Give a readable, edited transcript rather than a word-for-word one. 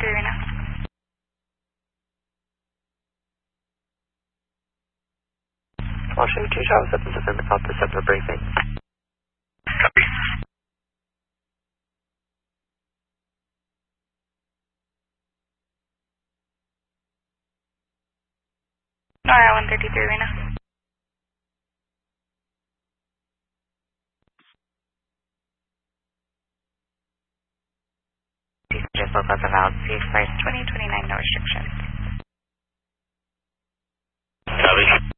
133 right now. Washington 2 Travel 77 Alpha 7 for briefing. Copy. Nora 133 right now. Just local valve, safe price 2029, no restrictions. Copy.